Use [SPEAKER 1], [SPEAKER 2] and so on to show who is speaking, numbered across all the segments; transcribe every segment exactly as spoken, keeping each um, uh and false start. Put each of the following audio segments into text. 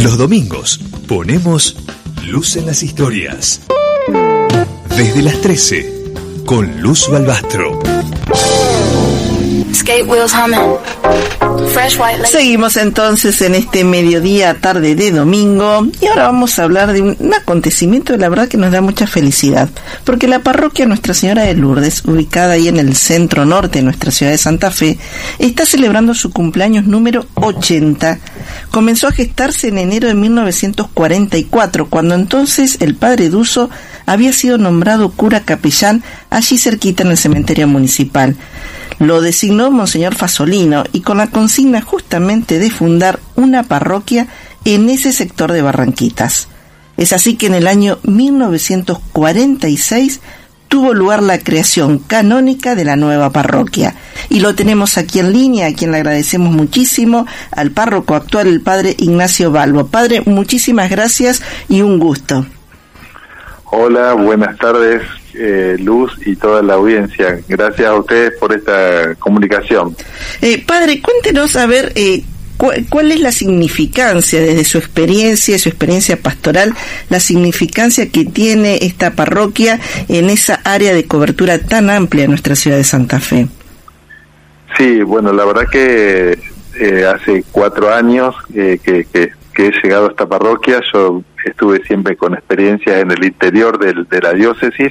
[SPEAKER 1] Los domingos ponemos luz en las historias. Desde las trece, con Luz Balbastro.
[SPEAKER 2] Seguimos entonces en este mediodía, tarde de domingo, y ahora vamos a hablar de un, un acontecimiento de la verdad que nos da mucha felicidad, porque la parroquia Nuestra Señora de Lourdes, ubicada ahí en el centro norte de nuestra ciudad de Santa Fe, está celebrando su cumpleaños número ochenta. Comenzó a gestarse en enero de mil novecientos cuarenta y cuatro, cuando entonces el padre Duso había sido nombrado cura capellán allí cerquita en el cementerio municipal. Lo designó Monseñor Fasolino y con la consigna justamente de fundar una parroquia en ese sector de Barranquitas. Es así que en el año mil novecientos cuarenta y seis tuvo lugar la creación canónica de la nueva parroquia. Y lo tenemos aquí en línea, a quien le agradecemos muchísimo, al párroco actual, el padre Ignacio Balbo. Padre, muchísimas gracias y un gusto.
[SPEAKER 3] Hola, buenas tardes, eh, Luz y toda la audiencia. Gracias a ustedes por esta comunicación.
[SPEAKER 2] Eh, padre, cuéntenos a ver eh, cu- cuál es la significancia, desde su experiencia, su experiencia pastoral, la significancia que tiene esta parroquia en esa área de cobertura tan amplia de nuestra ciudad de Santa Fe.
[SPEAKER 3] Sí, bueno, la verdad que eh, hace cuatro años eh, que, que, que he llegado a esta parroquia. Yo estuve siempre con experiencias en el interior del, de la diócesis,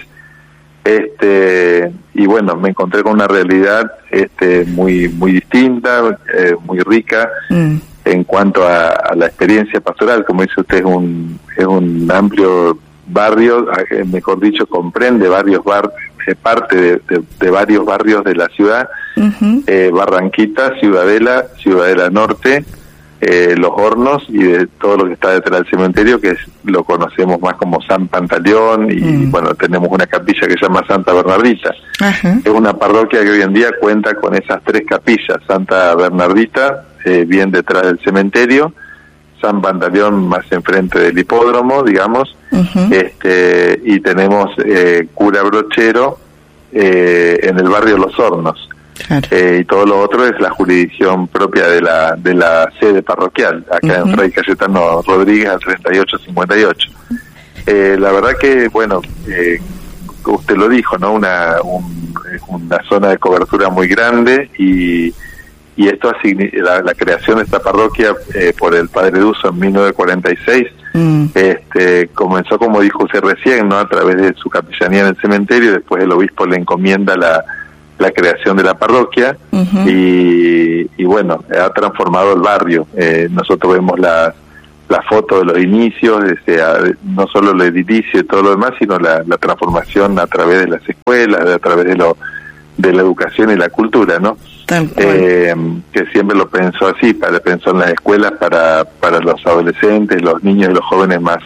[SPEAKER 3] este y bueno, me encontré con una realidad este muy muy distinta, eh, muy rica mm. en cuanto a, a la experiencia pastoral. Como dice usted, es un es un amplio barrio, mejor dicho, comprende varios bar, eh, parte de, de, de varios barrios de la ciudad, uh-huh. eh, Barranquita, Ciudadela, Ciudadela Norte, Eh, Los Hornos y de todo lo que está detrás del cementerio, que es, lo conocemos más como San Pantaleón, y mm. bueno, tenemos una capilla que se llama Santa Bernardita. Ajá. Es una parroquia que hoy en día cuenta con esas tres capillas: Santa Bernardita, eh, bien detrás del cementerio, San Pantaleón más enfrente del hipódromo, digamos, uh-huh. este y tenemos eh, Cura Brochero eh, en el barrio Los Hornos. Claro. Eh, y todo lo otro es la jurisdicción propia de la de la sede parroquial, acá uh-huh. en Fray Cayetano Rodríguez al treinta y ocho cincuenta y ocho. Eh, la verdad que, bueno, eh, usted lo dijo, ¿no? Una un, una zona de cobertura muy grande, y y esto ha la, la creación de esta parroquia eh, por el padre Duso en mil novecientos cuarenta y seis mm. este comenzó, como dijo usted recién, ¿no? A través de su capellanía en el cementerio. Después el obispo le encomienda la la creación de la parroquia, uh-huh. y, y bueno, ha transformado el barrio. Eh, nosotros vemos la, la foto de los inicios, o sea, no solo el edilicio y todo lo demás, sino la, la transformación a través de las escuelas, a través de lo de la educación y la cultura, ¿no? Eh, que siempre lo pensó así, para pensó en las escuelas para, para los adolescentes, los niños y los jóvenes más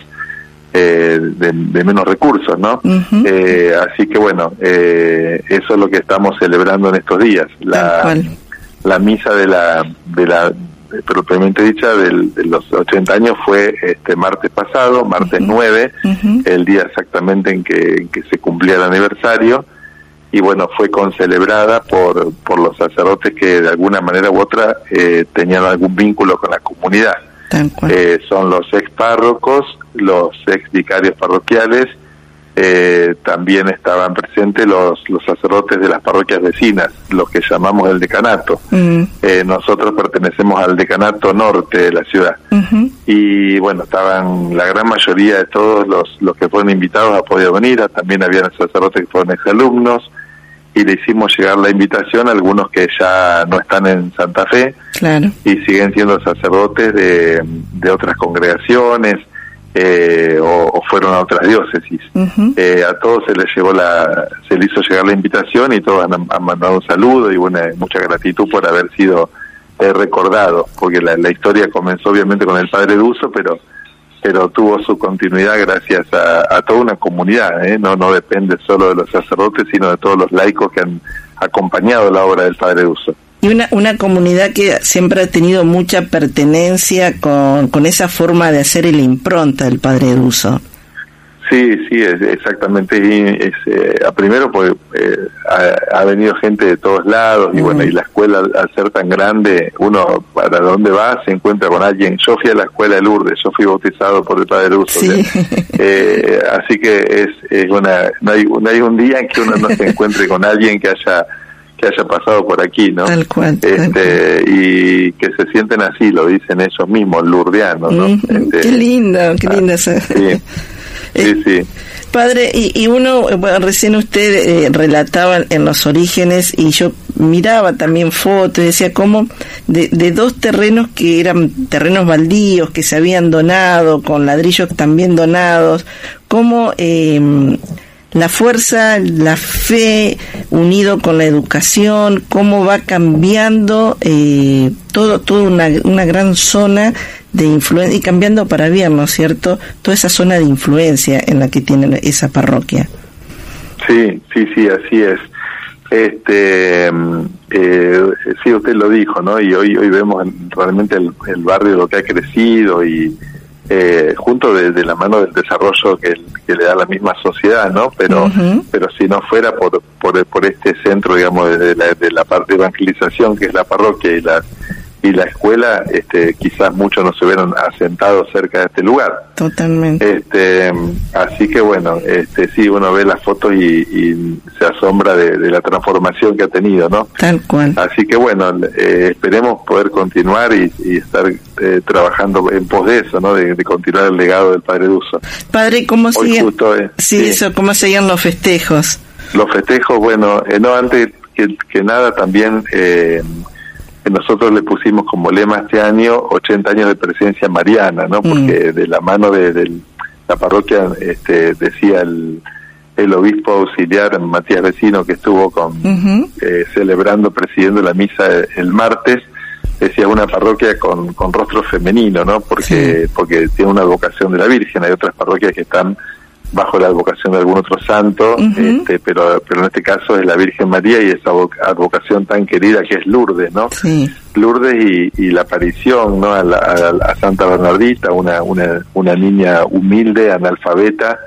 [SPEAKER 3] Eh, de, de menos recursos, ¿no? Uh-huh. Eh, así que bueno, eh, eso es lo que estamos celebrando en estos días. La, la misa de la, de la propiamente dicha del, de los ochenta años fue este martes pasado, martes uh-huh. nueve, uh-huh. el día exactamente en que, en que se cumplía el aniversario, y bueno, fue concelebrada por, por los sacerdotes que de alguna manera u otra eh, tenían algún vínculo con la comunidad. Eh, son los ex párrocos, los ex vicarios parroquiales, eh, también estaban presentes los, los sacerdotes de las parroquias vecinas, los que llamamos el decanato. Uh-huh. Eh, nosotros pertenecemos al decanato norte de la ciudad. Uh-huh. Y bueno, estaban la gran mayoría de todos los, los que fueron invitados a poder venir. También había sacerdotes que fueron exalumnos, y le hicimos llegar la invitación a algunos que ya no están en Santa Fe, claro. y siguen siendo sacerdotes de, de otras congregaciones, eh, o, o fueron a otras diócesis. Uh-huh. Eh, a todos se les llegó la, se les hizo llegar la invitación, y todos han, han mandado un saludo y bueno, mucha gratitud por haber sido eh, recordados, porque la, la historia comenzó obviamente con el padre Duso, pero pero tuvo su continuidad gracias a, a toda una comunidad, ¿eh? No no depende solo de los sacerdotes, sino de todos los laicos que han acompañado la obra del padre Duso.
[SPEAKER 2] Y una una comunidad que siempre ha tenido mucha pertenencia con, con esa forma de hacer y la impronta del padre Duso.
[SPEAKER 3] Sí, sí, es, exactamente. Y es, eh, a primero porque eh, ha, ha venido gente de todos lados y uh-huh. bueno, y la escuela al ser tan grande, uno para dónde va se encuentra con alguien. Yo fui a la escuela de Lourdes, yo fui bautizado por el Padre Uso. Sí. Eh, así que es, es una, no hay, no hay un día en que uno no se encuentre con alguien que haya que haya pasado por aquí, ¿no?
[SPEAKER 2] Tal cual. Tal
[SPEAKER 3] este
[SPEAKER 2] cual.
[SPEAKER 3] Y que se sienten así, lo dicen ellos mismos, lourdianos, ¿no?
[SPEAKER 2] Uh-huh.
[SPEAKER 3] Este,
[SPEAKER 2] qué lindo, qué lindo.
[SPEAKER 3] Ah, sí. Sí, sí.
[SPEAKER 2] Padre, y, y uno, bueno, recién usted eh, relataba en los orígenes y yo miraba también fotos y decía cómo de, de dos terrenos que eran terrenos baldíos, que se habían donado, con ladrillos también donados, cómo eh, la fuerza, la fe, unido con la educación, cómo va cambiando eh, todo, toda una, una gran zona de influencia y cambiando para bien, ¿no es cierto? Toda esa zona de influencia en la que tiene esa parroquia.
[SPEAKER 3] Sí, sí, sí, así es. Este, eh, sí, usted lo dijo, ¿no? Y hoy hoy vemos realmente el, el barrio lo que ha crecido y eh, junto de, de la mano del desarrollo que, que le da la misma sociedad, ¿no? Pero uh-huh. pero si no fuera por por por este centro, digamos, de la, de la parte de evangelización que es la parroquia y la y la escuela, este, quizás muchos no se hubieran asentado cerca de este lugar.
[SPEAKER 2] Totalmente.
[SPEAKER 3] Este, así que bueno, este, sí, uno ve las fotos y, y se asombra de, de la transformación que ha tenido, ¿no?
[SPEAKER 2] Tal cual.
[SPEAKER 3] Así que bueno, eh, esperemos poder continuar y, y estar eh, trabajando en pos de eso, ¿no? De, de continuar el legado del Padre Duso.
[SPEAKER 2] Padre, ¿cómo siguen?
[SPEAKER 3] Justo, eh,
[SPEAKER 2] sí, sí, eso, ¿cómo seguían los festejos?
[SPEAKER 3] Los festejos, bueno, eh, no, antes que, que nada también... Eh, nosotros le pusimos como lema este año ochenta años de presencia mariana, ¿no? Porque mm. de la mano de, de la parroquia, este, decía el, el obispo auxiliar Matías Vecino, que estuvo con uh-huh. eh, celebrando, presidiendo la misa el martes, decía una parroquia con, con rostro femenino, ¿no? Porque, sí. porque tiene una advocación de la Virgen. Hay otras parroquias que están bajo la advocación de algún otro santo, uh-huh. este, pero pero en este caso es la Virgen María y esa advocación tan querida que es Lourdes, ¿no?
[SPEAKER 2] Sí.
[SPEAKER 3] Lourdes y, y la aparición, ¿no? A, la, a, a Santa Bernardita, una una una niña humilde, analfabeta,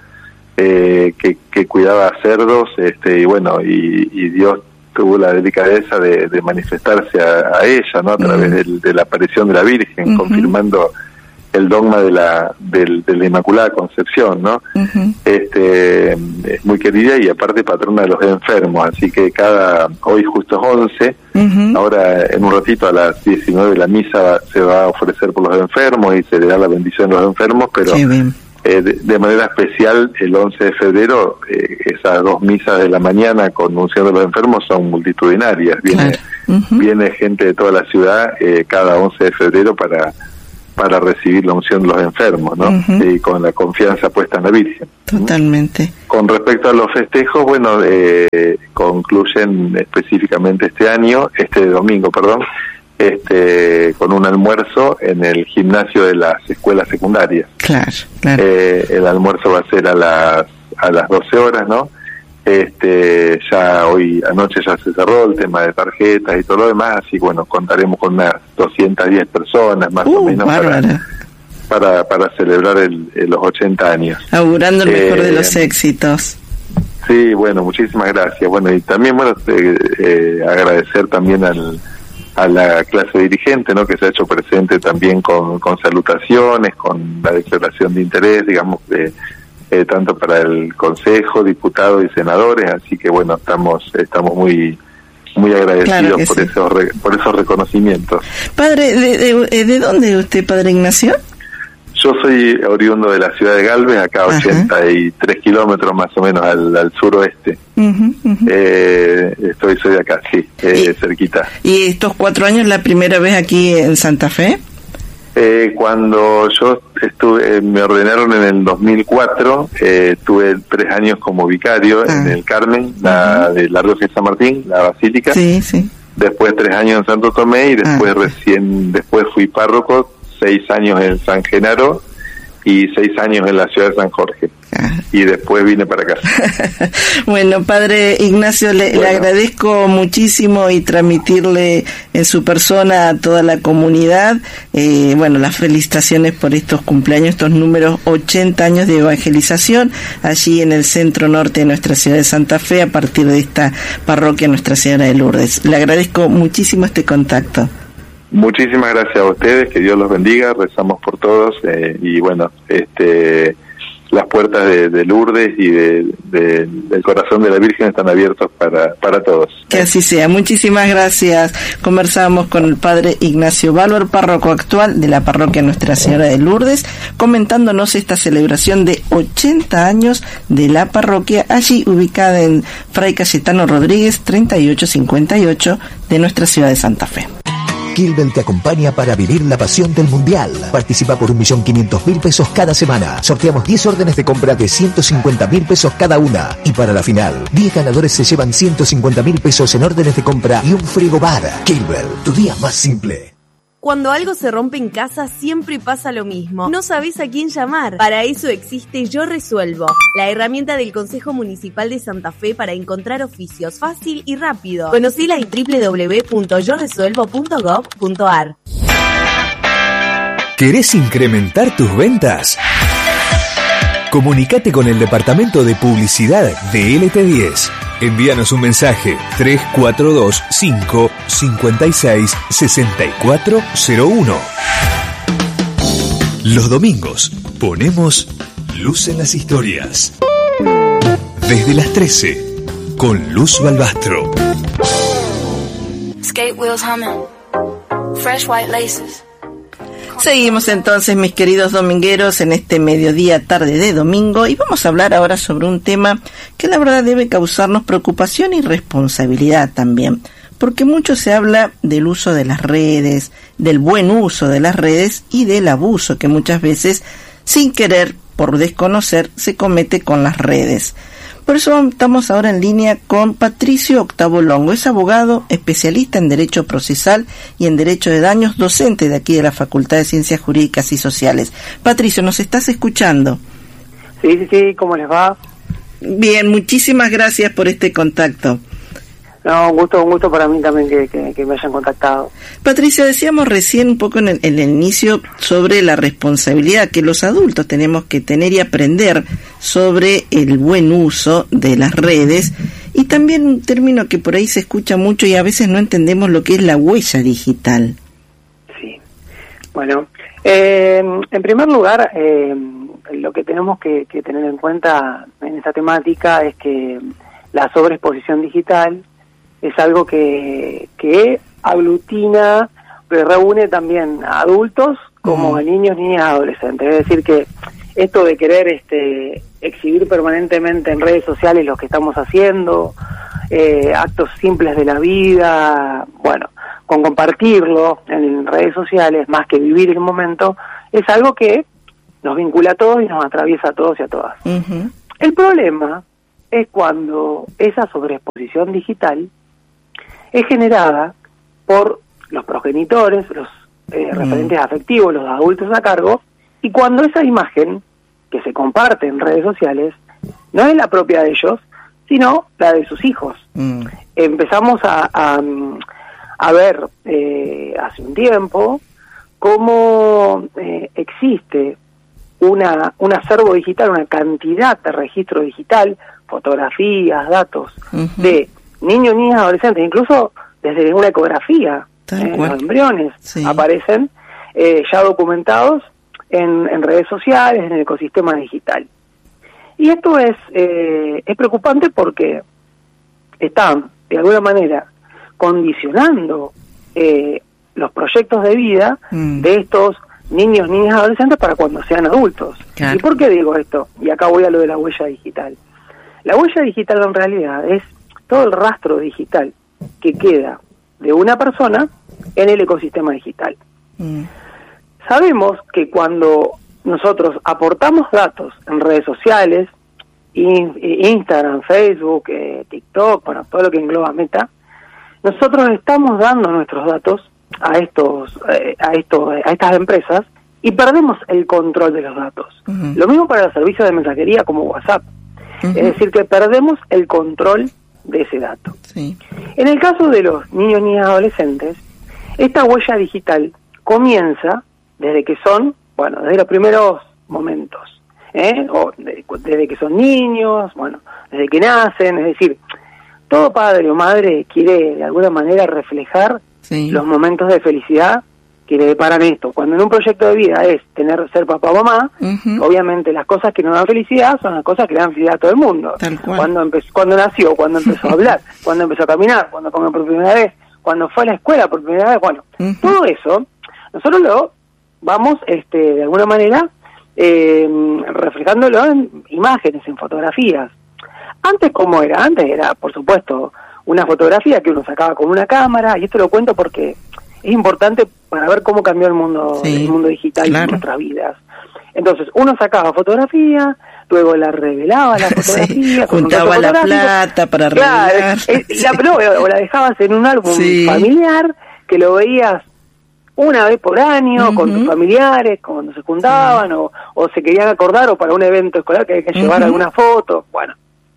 [SPEAKER 3] eh, que, que cuidaba cerdos, este, y bueno, y, y Dios tuvo la delicadeza de, de manifestarse a, a ella, ¿no? A través uh-huh. de, de la aparición de la Virgen, uh-huh. confirmando el dogma de la del, de la Inmaculada Concepción, ¿no? Uh-huh. Este, es muy querida y aparte patrona de los enfermos, así que cada hoy justo es once, uh-huh. ahora en un ratito a las diecinueve la misa se va a ofrecer por los enfermos y se le da la bendición a los enfermos, pero eh, de, de manera especial el once de febrero eh, esas dos misas de la mañana con unción de los enfermos son multitudinarias, viene, claro. uh-huh. viene gente de toda la ciudad eh, cada once de febrero para para recibir la unción de los enfermos, ¿no? Uh-huh. Y con la confianza puesta en la Virgen.
[SPEAKER 2] Totalmente.
[SPEAKER 3] Con respecto a los festejos, bueno, eh, concluyen específicamente este año, este domingo, perdón, este con un almuerzo en el gimnasio de las escuelas secundarias.
[SPEAKER 2] Claro, claro.
[SPEAKER 3] Eh, el almuerzo va a ser a las a las doce horas, ¿no? Este, ya hoy anoche ya se cerró el tema de tarjetas y todo lo demás, así bueno, contaremos con unas doscientas diez personas más uh, o menos para, para para celebrar el, el, los ochenta años.
[SPEAKER 2] Augurando el eh, mejor de los éxitos.
[SPEAKER 3] Sí, bueno, muchísimas gracias. Bueno, y también, bueno, eh, eh, agradecer también al a la clase dirigente, ¿no? Que se ha hecho presente también con, con salutaciones, con la declaración de interés, digamos, de Eh, tanto para el Consejo, diputados y senadores, así que bueno, estamos estamos muy muy agradecidos claro por sí. esos re, por esos reconocimientos.
[SPEAKER 2] Padre, ¿de, de, de dónde es usted, Padre Ignacio?
[SPEAKER 3] Yo soy oriundo de la ciudad de Galvez, acá a ochenta y tres kilómetros más o menos al, al suroeste. Uh-huh, uh-huh. Eh, estoy soy de acá, sí, eh, ¿Y, cerquita.
[SPEAKER 2] ¿Y estos cuatro años la primera vez aquí en Santa Fe?
[SPEAKER 3] Eh, cuando yo estuve, eh, me ordenaron en el dos mil cuatro, eh, tuve tres años como vicario ah. en el Carmen, la uh-huh. de la Rioja de San Martín, la Basílica.
[SPEAKER 2] Sí, sí.
[SPEAKER 3] Después tres años en Santo Tomé y después ah. recién, después fui párroco, seis años en San Genaro y seis años en la ciudad de San Jorge. Y después vine para acá.
[SPEAKER 2] Bueno, padre Ignacio, le, bueno. le agradezco muchísimo y transmitirle en su persona a toda la comunidad, eh, bueno, las felicitaciones por estos cumpleaños, estos números ochenta años de evangelización allí en el centro norte de nuestra ciudad de Santa Fe a partir de esta parroquia Nuestra Señora de Lourdes. Le agradezco muchísimo este contacto.
[SPEAKER 3] Muchísimas gracias a ustedes, que Dios los bendiga, rezamos por todos eh, y bueno, este las puertas de, de Lourdes y de, de, del corazón de la Virgen están abiertos para, para todos.
[SPEAKER 2] Que así sea. Muchísimas gracias. Conversamos con el padre Ignacio Valor, párroco actual de la parroquia Nuestra Señora de Lourdes, comentándonos esta celebración de ochenta años de la parroquia, allí ubicada en Fray Cayetano Rodríguez, treinta y ocho cincuenta y ocho de nuestra ciudad de Santa Fe.
[SPEAKER 1] Kilbel te acompaña para vivir la pasión del Mundial. Participa por un millón quinientos mil pesos cada semana. Sorteamos diez órdenes de compra de ciento cincuenta mil pesos cada una. Y para la final, diez ganadores se llevan ciento cincuenta mil pesos en órdenes de compra y un frigobar. Kilbel, tu día más simple.
[SPEAKER 4] Cuando algo se rompe en casa, siempre pasa lo mismo. No sabés a quién llamar. Para eso existe Yo Resuelvo, la herramienta del Consejo Municipal de Santa Fe para encontrar oficios fácil y rápido. Conocila en doble u doble u doble u punto yo resuelvo punto gob punto a r.
[SPEAKER 1] ¿Querés incrementar tus ventas? Comunicate con el departamento de publicidad de L T diez. Envíanos un mensaje tres cuatro dos cinco cinco seis seis cuatro cero uno. Los domingos ponemos luz en las historias. Desde las trece, con Luz Balbastro.
[SPEAKER 5] Skate wheels humming, fresh white laces.
[SPEAKER 2] Seguimos entonces, mis queridos domingueros, en este mediodía tarde de domingo, y vamos a hablar ahora sobre un tema que la verdad debe causarnos preocupación y responsabilidad también, porque mucho se habla del uso de las redes, del buen uso de las redes y del abuso que muchas veces, sin querer, por desconocer, se comete con las redes. Por eso estamos ahora en línea con Patricio Octavo Longo. Es abogado, especialista en Derecho Procesal y en Derecho de Daños, docente de aquí de la Facultad de Ciencias Jurídicas y Sociales. Patricio, ¿nos estás escuchando?
[SPEAKER 6] Sí, sí, sí, ¿cómo les va?
[SPEAKER 2] Bien, muchísimas gracias por este contacto.
[SPEAKER 6] No, un gusto, un gusto para mí también que, que, que me hayan contactado.
[SPEAKER 2] Patricia, decíamos recién un poco en el, en el inicio sobre la responsabilidad que los adultos tenemos que tener y aprender sobre el buen uso de las redes, y también un término que por ahí se escucha mucho y a veces no entendemos lo que es la huella digital.
[SPEAKER 6] Sí, bueno, eh, en primer lugar, eh, lo que tenemos que, que tener en cuenta en esta temática es que la sobreexposición digital es algo que, que aglutina, pero reúne también a adultos como mm. a niños, niñas, adolescentes. Es decir, que esto de querer este exhibir permanentemente en redes sociales lo que estamos haciendo, eh, actos simples de la vida, bueno, con compartirlo en redes sociales, más que vivir el momento, es algo que nos vincula a todos y nos atraviesa a todos y a todas. Uh-huh. El problema es cuando esa sobreexposición digital es generada por los progenitores, los eh, mm. referentes afectivos, los adultos a cargo, y cuando esa imagen que se comparte en redes sociales no es la propia de ellos, sino la de sus hijos. Mm. Empezamos a, a, a ver eh, hace un tiempo cómo eh, existe una un acervo digital, una cantidad de registro digital, fotografías, datos, uh-huh. de niños, niñas, adolescentes, incluso desde una ecografía, eh, los embriones sí. aparecen eh, ya documentados en, en redes sociales, en el ecosistema digital. Y esto es eh, es preocupante porque están, de alguna manera, condicionando eh, los proyectos de vida mm. de estos niños, niñas, adolescentes para cuando sean adultos. Claro. ¿Y por qué digo esto? Y acá voy a lo de la huella digital. La huella digital en realidad es todo el rastro digital que queda de una persona en el ecosistema digital. Mm. Sabemos que cuando nosotros aportamos datos en redes sociales, in, Instagram, Facebook, eh, TikTok, bueno, todo lo que engloba Meta, nosotros estamos dando nuestros datos a estos, eh, a estos, a estas empresas y perdemos el control de los datos. Uh-huh. Lo mismo para los servicios de mensajería como WhatsApp. Uh-huh. Es decir, que perdemos el control de ese dato.
[SPEAKER 2] Sí.
[SPEAKER 6] En el caso de los niños, niñas, adolescentes, esta huella digital comienza desde que son, bueno, desde los primeros momentos, ¿eh? O de, desde que son niños, bueno, desde que nacen, es decir, todo padre o madre quiere de alguna manera reflejar sí. los momentos de felicidad que le deparan esto. Cuando en un proyecto de vida es tener ser papá o mamá, uh-huh. obviamente las cosas que nos dan felicidad son las cosas que le dan felicidad a todo el mundo. Cuando empezó, cuando nació, cuando empezó a hablar, cuando empezó a caminar, cuando comió por primera vez, cuando fue a la escuela por primera vez, bueno, uh-huh. todo eso, nosotros lo vamos, este, de alguna manera, eh, reflejándolo en imágenes, en fotografías. Antes, ¿cómo era? Antes era, por supuesto, una fotografía que uno sacaba con una cámara, y esto lo cuento porque es importante para ver cómo cambió el mundo, sí, el mundo digital claro. en nuestras vidas. Entonces, uno sacaba fotografía, luego la revelaba la fotografía,
[SPEAKER 2] sí, juntaba la plata para
[SPEAKER 6] claro,
[SPEAKER 2] revelar.
[SPEAKER 6] Es, es, la, no, o la dejabas en un álbum sí. familiar, que lo veías una vez por año, uh-huh. con tus familiares, cuando se juntaban, sí. o, o se querían acordar, o para un evento escolar que hay que llevar uh-huh. alguna foto, bueno.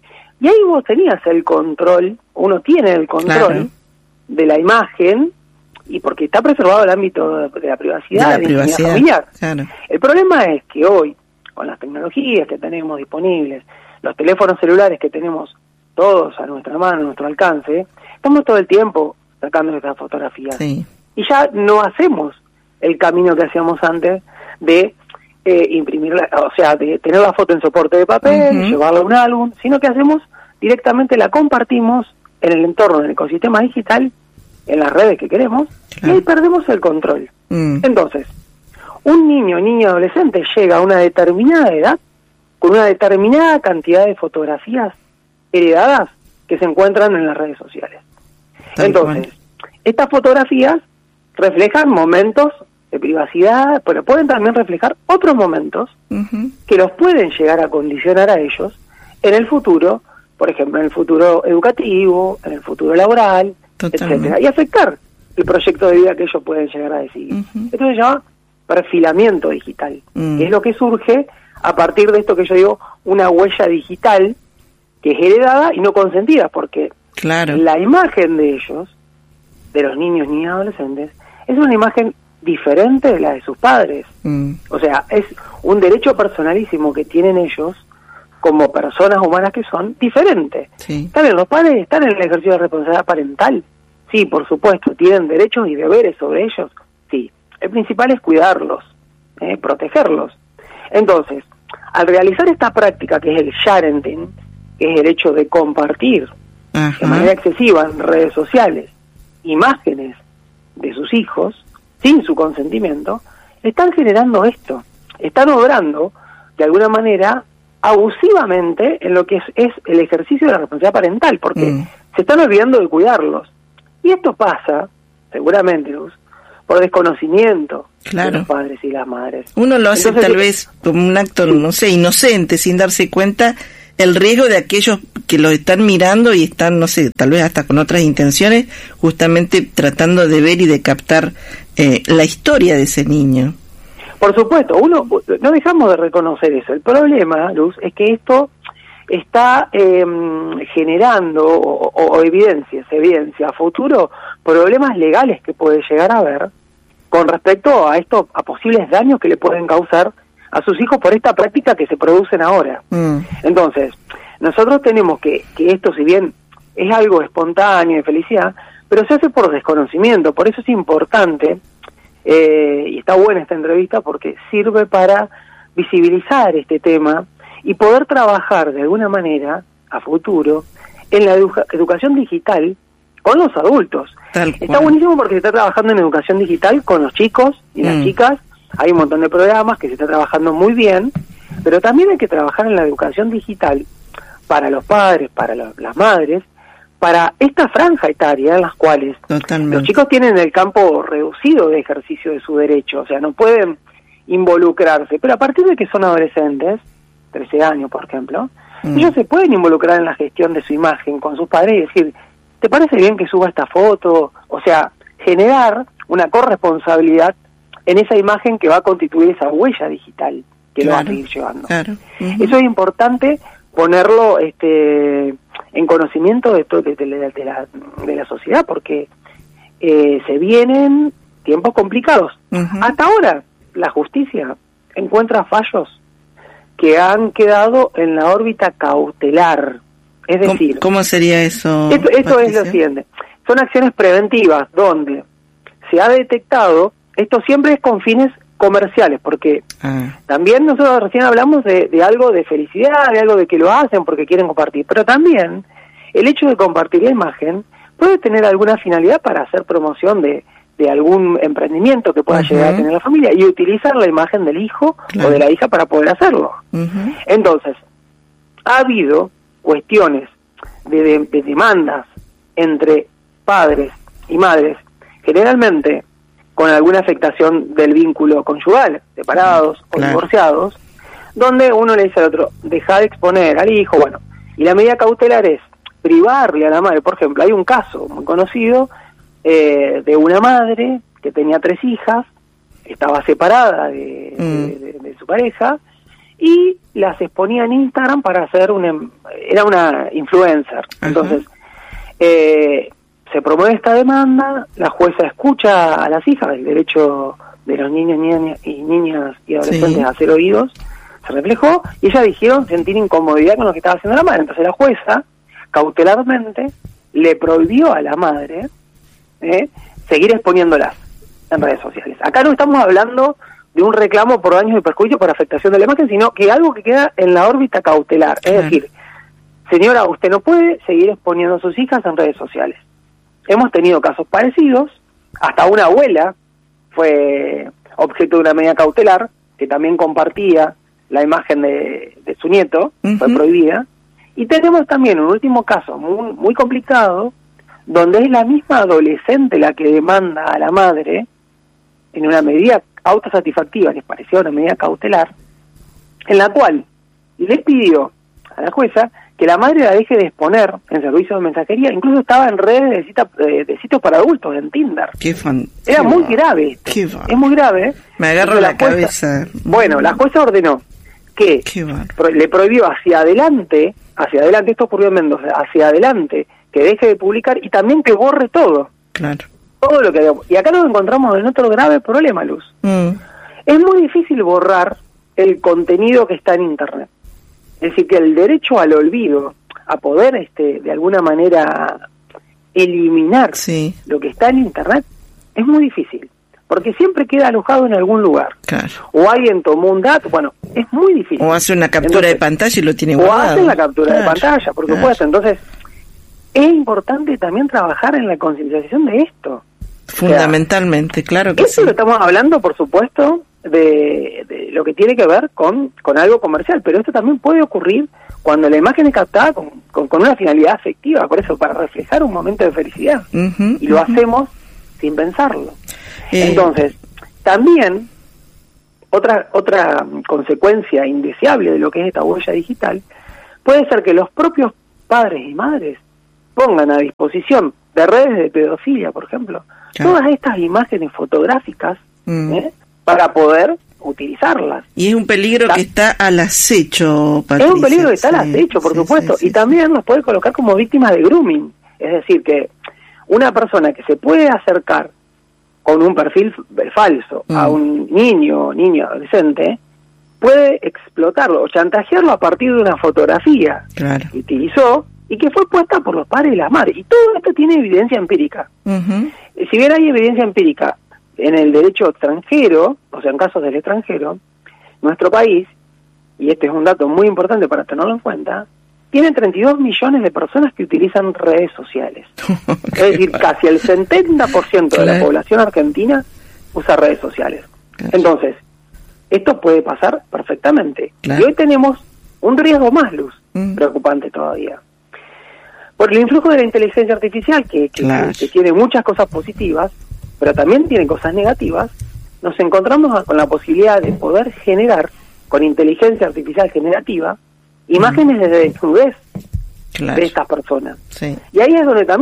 [SPEAKER 6] Y ahí vos tenías el control, uno tiene el control claro. de la imagen, y porque está preservado el ámbito de la privacidad, de la, de la privacidad familiar. Claro. El problema es que hoy, con las tecnologías que tenemos disponibles, los teléfonos celulares que tenemos todos a nuestra mano, a nuestro alcance, estamos todo el tiempo sacando estas fotografías.
[SPEAKER 2] Sí.
[SPEAKER 6] Y ya no hacemos el camino que hacíamos antes de eh, imprimirla, o sea, de tener la foto en soporte de papel, uh-huh. llevarla a un álbum, sino que hacemos directamente, la compartimos en el entorno, en el ecosistema digital, en las redes que queremos, claro. y ahí perdemos el control. Mm. Entonces, un niño, niña, adolescente llega a una determinada edad con una determinada cantidad de fotografías heredadas que se encuentran en las redes sociales. Tal Entonces, cual. Estas fotografías reflejan momentos de privacidad, pero pueden también reflejar otros momentos uh-huh. que los pueden llegar a condicionar a ellos en el futuro, por ejemplo, en el futuro educativo, en el futuro laboral, Totalmente. etcétera, y afectar el proyecto de vida que ellos pueden llegar a decidir. Uh-huh. Esto se llama perfilamiento digital, uh-huh. que es lo que surge a partir de esto que yo digo, una huella digital que es heredada y no consentida, porque
[SPEAKER 2] claro.
[SPEAKER 6] la imagen de ellos, de los niños ni adolescentes, es una imagen diferente de la de sus padres. Uh-huh. O sea, es un derecho personalísimo que tienen ellos como personas humanas que son diferentes.
[SPEAKER 2] Sí.
[SPEAKER 6] También los padres están en el ejercicio de responsabilidad parental. Sí, por supuesto, tienen derechos y deberes sobre ellos. Sí, el principal es cuidarlos, eh, protegerlos. Entonces, al realizar esta práctica que es el sharing, que es el hecho de compartir Ajá. de manera excesiva en redes sociales imágenes de sus hijos sin su consentimiento, están generando esto, están obrando de alguna manera abusivamente en lo que es, es el ejercicio de la responsabilidad parental, porque mm. se están olvidando de cuidarlos. Y esto pasa, seguramente, Luz, por desconocimiento claro. de los padres y las madres.
[SPEAKER 2] Uno lo hace Entonces, tal vez como un acto, no sé, inocente, sin darse cuenta el riesgo de aquellos que lo están mirando y están, no sé, tal vez hasta con otras intenciones, justamente tratando de ver y de captar eh, la historia de ese niño.
[SPEAKER 6] Por supuesto, uno no dejamos de reconocer eso. El problema, Luz, es que esto está eh, generando o, o evidencia, se evidencia a futuro problemas legales que puede llegar a haber con respecto a esto, a posibles daños que le pueden causar a sus hijos por esta práctica que se producen ahora. Mm. Entonces, nosotros tenemos que, que esto, si bien es algo espontáneo, de felicidad, pero se hace por desconocimiento. Por eso es importante, eh, y está buena esta entrevista porque sirve para visibilizar este tema y poder trabajar de alguna manera a futuro en la educa- educación digital con los adultos. Está buenísimo porque se está trabajando en educación digital con los chicos y mm. las chicas. Hay un montón de programas que se está trabajando muy bien, pero también hay que trabajar en la educación digital para los padres, para lo, las madres, para esta franja etaria en las cuales Totalmente. Los chicos tienen el campo reducido de ejercicio de su derecho, o sea, no pueden involucrarse, pero a partir de que son adolescentes, trece años por ejemplo, mm. ellos se pueden involucrar en la gestión de su imagen con sus padres y decir, ¿te parece bien que suba esta foto? O sea, generar una corresponsabilidad en esa imagen que va a constituir esa huella digital que
[SPEAKER 2] claro,
[SPEAKER 6] lo va a seguir llevando.
[SPEAKER 2] Claro. Uh-huh.
[SPEAKER 6] Eso es importante ponerlo este, en conocimiento de, to- de, de, la, de, la, de la sociedad, porque eh, se vienen tiempos complicados. Uh-huh. Hasta ahora, la justicia encuentra fallos que han quedado en la órbita cautelar. Es decir...
[SPEAKER 2] ¿Cómo, cómo sería eso?
[SPEAKER 6] Esto, esto es lo siguiente. Son acciones preventivas donde se ha detectado, esto siempre es con fines comerciales, porque ah. también nosotros recién hablamos de, de algo de felicidad, de algo de que lo hacen porque quieren compartir, pero también el hecho de compartir la imagen puede tener alguna finalidad para hacer promoción de, de algún emprendimiento que pueda uh-huh. llegar a tener la familia y utilizar la imagen del hijo claro. o de la hija para poder hacerlo. Uh-huh. Entonces, ha habido cuestiones de, de, de demandas entre padres y madres, generalmente con alguna afectación del vínculo conyugal, separados uh-huh. o claro. divorciados, donde uno le dice al otro, deja de exponer al hijo, bueno, y la medida cautelar es privarle a la madre. Por ejemplo, hay un caso muy conocido eh, de una madre que tenía tres hijas, estaba separada de, mm. de, de, de su pareja, y las exponía en Instagram para hacer una... era una influencer. Uh-huh. Entonces, eh, se promueve esta demanda, la jueza escucha a las hijas, el derecho de los niños niñas y niñas y adolescentes sí. a ser oídos, se reflejó, y ellas dijeron sentir incomodidad con lo que estaba haciendo la madre. Entonces la jueza, cautelarmente, le prohibió a la madre eh, seguir exponiéndolas en redes sociales. Acá no estamos hablando de un reclamo por daños y perjuicios por afectación de la imagen, sino que algo que queda en la órbita cautelar. Es decir, señora, usted no puede seguir exponiendo a sus hijas en redes sociales. Hemos tenido casos parecidos, hasta una abuela fue objeto de una medida cautelar, que también compartía la imagen de, de su nieto, uh-huh. fue prohibida. Y tenemos también un último caso muy, muy complicado, donde es la misma adolescente la que demanda a la madre, en una medida autosatisfactiva, que parecía una medida cautelar, en la cual le pidió a la jueza que la madre la deje de exponer en servicios de mensajería, incluso estaba en redes de, cita, de, de sitios para adultos, en Tinder.
[SPEAKER 2] Qué fan,
[SPEAKER 6] Era
[SPEAKER 2] qué
[SPEAKER 6] muy
[SPEAKER 2] va,
[SPEAKER 6] grave,
[SPEAKER 2] qué
[SPEAKER 6] es muy grave.
[SPEAKER 2] Me agarro la, la
[SPEAKER 6] jueza,
[SPEAKER 2] cabeza.
[SPEAKER 6] Bueno, la jueza ordenó que pro, le prohibió hacia adelante, hacia adelante, esto ocurrió en Mendoza, hacia adelante, que deje de publicar y también que borre todo.
[SPEAKER 2] Claro.
[SPEAKER 6] Todo lo que había. Y acá nos encontramos en otro grave problema, Luz. Mm. Es muy difícil borrar el contenido que está en Internet. Es decir, que el derecho al olvido, a poder este de alguna manera eliminar sí. lo que está en Internet, es muy difícil, porque siempre queda alojado en algún lugar.
[SPEAKER 2] Claro.
[SPEAKER 6] O alguien tomó un dato, bueno, es muy difícil.
[SPEAKER 2] O hace una captura Entonces, de pantalla y lo tiene guardado.
[SPEAKER 6] O hace la captura claro. de pantalla, por
[SPEAKER 2] claro.
[SPEAKER 6] supuesto. Entonces, es importante también trabajar en la concientización de esto.
[SPEAKER 2] Fundamentalmente, o sea, claro que
[SPEAKER 6] esto
[SPEAKER 2] sí.
[SPEAKER 6] lo estamos hablando, por supuesto, de, de lo que tiene que ver con, con algo comercial, pero esto también puede ocurrir cuando la imagen es captada con, con, con una finalidad afectiva, por eso, para reflejar un momento de felicidad. Uh-huh, y lo uh-huh. hacemos sin pensarlo. Eh. Entonces, también, otra, otra consecuencia indeseable de lo que es esta huella digital, puede ser que los propios padres y madres pongan a disposición de redes de pedofilia, por ejemplo, claro. todas estas imágenes fotográficas mm. ¿eh? para poder utilizarlas.
[SPEAKER 2] Y es un peligro La... que está al acecho, Patricia.
[SPEAKER 6] Es un peligro que está sí, al acecho, por sí, supuesto, sí, sí, y también sí. nos puede colocar como víctimas de grooming. Es decir, que una persona que se puede acercar con un perfil falso mm. a un niño, niño, adolescente, puede explotarlo o chantajearlo a partir de una fotografía
[SPEAKER 2] claro.
[SPEAKER 6] que utilizó y que fue puesta por los padres y las madres. Y todo esto tiene evidencia empírica. Uh-huh. Si bien hay evidencia empírica en el derecho extranjero, o sea, en casos del extranjero, nuestro país, y este es un dato muy importante para tenerlo en cuenta, tiene treinta y dos millones de personas que utilizan redes sociales. Es decir, casi el setenta por ciento de la población argentina usa redes sociales. Claro. Entonces, esto puede pasar perfectamente. Claro. Y hoy tenemos un riesgo más, Luz, uh-huh. preocupante todavía. Por el influjo de la inteligencia artificial, que, que, claro. que, que tiene muchas cosas positivas, pero también tiene cosas negativas, nos encontramos con la posibilidad de poder generar, con inteligencia artificial generativa, imágenes mm. de desnudez claro. de estas personas.
[SPEAKER 2] Sí.
[SPEAKER 6] Y ahí es donde también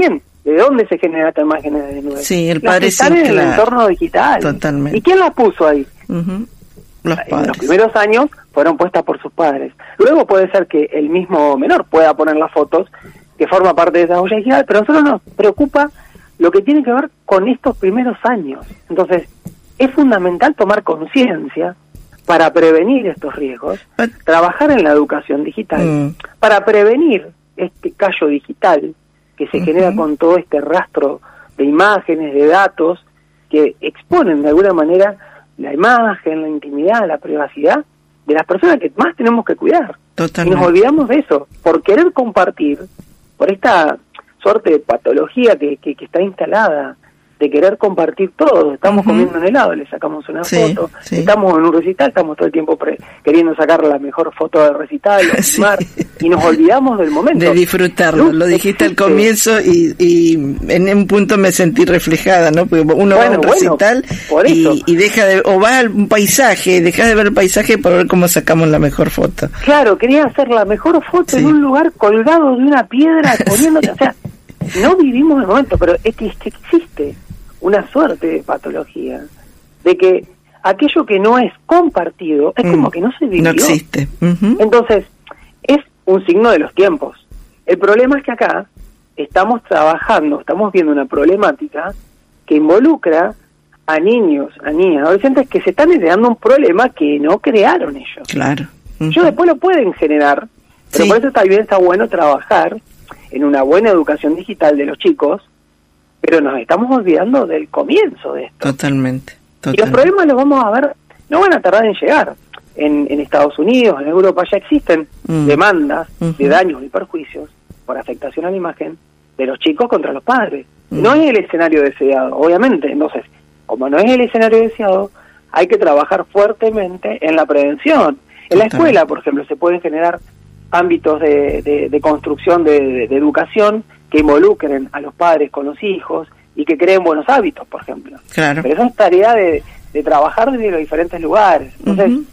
[SPEAKER 6] ¿De dónde se genera esta imagen desnuda?
[SPEAKER 2] Sí, el
[SPEAKER 6] Las
[SPEAKER 2] padre
[SPEAKER 6] que están
[SPEAKER 2] sí,
[SPEAKER 6] en el
[SPEAKER 2] claro.
[SPEAKER 6] entorno digital.
[SPEAKER 2] Totalmente.
[SPEAKER 6] ¿Y quién las puso ahí?
[SPEAKER 2] Uh-huh. Los
[SPEAKER 6] En
[SPEAKER 2] padres.
[SPEAKER 6] los primeros años fueron puestas por sus padres. Luego puede ser que el mismo menor pueda poner las fotos, que forma parte de esa huella digital, pero a nosotros nos preocupa lo que tiene que ver con estos primeros años. Entonces, es fundamental tomar conciencia para prevenir estos riesgos,
[SPEAKER 2] But,
[SPEAKER 6] trabajar en la educación digital,
[SPEAKER 2] mm.
[SPEAKER 6] para prevenir este callo digital que se
[SPEAKER 2] Uh-huh.
[SPEAKER 6] genera con todo este rastro de imágenes, de datos, que exponen de alguna manera la imagen, la intimidad, la privacidad de las personas que más tenemos que cuidar.
[SPEAKER 2] Totalmente.
[SPEAKER 6] Y nos olvidamos de eso, por querer compartir, por esta suerte de patología que, que, que está instalada, de querer compartir todo. Estamos
[SPEAKER 2] Uh-huh.
[SPEAKER 6] comiendo un helado, le sacamos una
[SPEAKER 2] Sí,
[SPEAKER 6] foto,
[SPEAKER 2] sí.
[SPEAKER 6] estamos en un recital, estamos todo el tiempo pre- queriendo sacar la mejor foto del recital, o
[SPEAKER 2] Sí.
[SPEAKER 6] filmar, y nos olvidamos del momento.
[SPEAKER 2] De disfrutarlo,
[SPEAKER 6] Luz
[SPEAKER 2] lo dijiste al
[SPEAKER 6] existe.
[SPEAKER 2] comienzo y, y en un punto me sentí reflejada, ¿no? Porque uno va a
[SPEAKER 6] Bueno,
[SPEAKER 2] un
[SPEAKER 6] bueno,
[SPEAKER 2] recital
[SPEAKER 6] por eso.
[SPEAKER 2] y, y deja de, o va a un paisaje, dejas de ver el paisaje para ver cómo sacamos la mejor foto.
[SPEAKER 6] Claro, quería hacer la mejor foto
[SPEAKER 2] Sí.
[SPEAKER 6] en un lugar colgado de una piedra, poniéndote, o sea, no vivimos el momento, pero es que, es que existe una suerte de patología, de que aquello que no es compartido es
[SPEAKER 2] Mm.
[SPEAKER 6] como que no se vivió.
[SPEAKER 2] No existe. Ujú.
[SPEAKER 6] Entonces, es un signo de los tiempos. El problema es que acá estamos trabajando, estamos viendo una problemática que involucra a niños, a niñas, adolescentes que se están heredando un problema que no crearon ellos.
[SPEAKER 2] Claro. Ujú.
[SPEAKER 6] Ellos después lo pueden generar, pero
[SPEAKER 2] Sí.
[SPEAKER 6] por eso también está bueno trabajar en una buena educación digital de los chicos, pero nos estamos olvidando del comienzo de esto.
[SPEAKER 2] Totalmente.
[SPEAKER 6] Y los
[SPEAKER 2] totalmente.
[SPEAKER 6] problemas los vamos a ver, no van a tardar en llegar. En, en Estados Unidos, en Europa ya existen
[SPEAKER 2] Mm.
[SPEAKER 6] demandas
[SPEAKER 2] Ujú.
[SPEAKER 6] de daños y perjuicios por afectación a la imagen de los chicos contra los padres.
[SPEAKER 2] Mm.
[SPEAKER 6] No es el escenario deseado, obviamente. Entonces, como no es el escenario deseado, hay que trabajar fuertemente en la prevención. En la
[SPEAKER 2] Totalmente.
[SPEAKER 6] escuela, por ejemplo, se pueden generar ámbitos de, de, de construcción de, de- de educación que involucren a los padres con los hijos y que creen buenos hábitos, por ejemplo.
[SPEAKER 2] Claro.
[SPEAKER 6] Pero eso es tarea de, de trabajar desde los diferentes lugares. Entonces,
[SPEAKER 2] Ujú.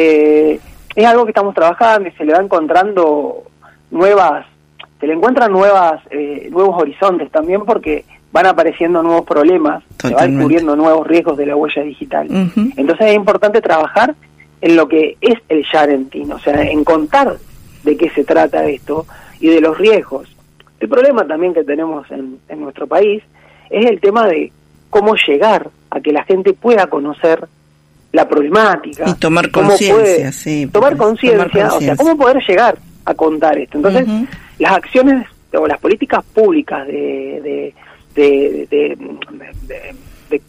[SPEAKER 6] eh, es algo que estamos trabajando y se le va encontrando nuevas, se le encuentran nuevas, eh, nuevos horizontes también porque van apareciendo nuevos problemas, se van
[SPEAKER 2] Totalmente.
[SPEAKER 6] descubriendo nuevos riesgos de la huella digital.
[SPEAKER 2] Ujú.
[SPEAKER 6] Entonces es importante trabajar en lo que es el Sharenting, o sea, en contar de qué se trata esto y de los riesgos. El problema también que tenemos en, en nuestro país es el tema de cómo llegar a que la gente pueda conocer la problemática.
[SPEAKER 2] Y tomar
[SPEAKER 6] cómo
[SPEAKER 2] conciencia,
[SPEAKER 6] puede-
[SPEAKER 2] sí,
[SPEAKER 6] Tomar
[SPEAKER 2] porque-
[SPEAKER 6] conciencia,
[SPEAKER 2] tomar
[SPEAKER 6] o sea,
[SPEAKER 2] conciencia.
[SPEAKER 6] cómo poder llegar a contar esto. Entonces,
[SPEAKER 2] Ujú.
[SPEAKER 6] las acciones o las políticas públicas de, de, de, de, de- de-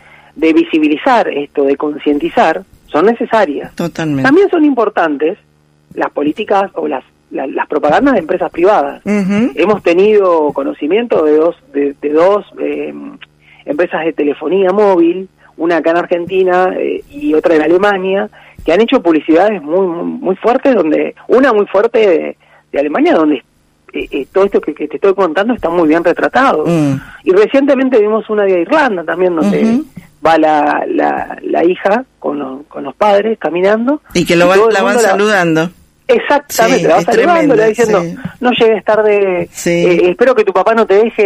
[SPEAKER 6] de visibilizar esto, de concientizar, son necesarias.
[SPEAKER 2] Totalmente.
[SPEAKER 6] También son importantes las políticas o las, la- las propagandas de empresas privadas.
[SPEAKER 2] Ujú.
[SPEAKER 6] Hemos tenido conocimiento de dos, de, de dos eh, empresas de telefonía móvil, una acá en Argentina eh, y otra en Alemania, que han hecho publicidades muy muy, muy fuertes, donde una muy fuerte de, de Alemania, donde eh, eh, todo esto que, que te estoy contando está muy bien retratado.
[SPEAKER 2] Mm.
[SPEAKER 6] Y recientemente vimos una de Irlanda también, donde
[SPEAKER 2] Ujú.
[SPEAKER 6] va la, la, la hija con, lo- con los padres caminando.
[SPEAKER 2] Y que lo van,
[SPEAKER 6] todo el
[SPEAKER 2] la van
[SPEAKER 6] mundo la-
[SPEAKER 2] saludando.
[SPEAKER 6] Exactamente,
[SPEAKER 2] Sí,
[SPEAKER 6] la va
[SPEAKER 2] es
[SPEAKER 6] saludando,
[SPEAKER 2] tremendo,
[SPEAKER 6] le va diciendo,
[SPEAKER 2] sí.
[SPEAKER 6] no llegues tarde,
[SPEAKER 2] Sí.
[SPEAKER 6] eh, espero que tu papá no te deje